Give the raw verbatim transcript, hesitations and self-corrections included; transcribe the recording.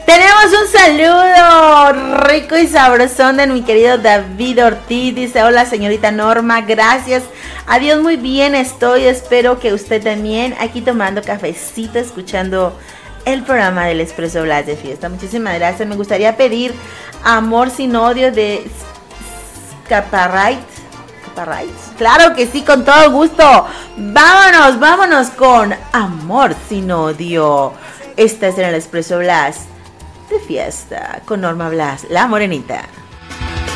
Tenemos un saludo rico y sabrosón de mi querido David Ortiz. Dice: hola señorita Norma, gracias. Adiós, muy bien estoy. Espero que usted también. Aquí tomando cafecito, escuchando el programa del Expreso Blas de Fiesta. Muchísimas gracias. Me gustaría pedir Amor sin odio de Caparrite. Caparrite. Claro que sí, con todo gusto. Vámonos, vámonos con Amor sin odio. Esta es en el Expreso Blas de Fiesta con Norma Blas, la morenita.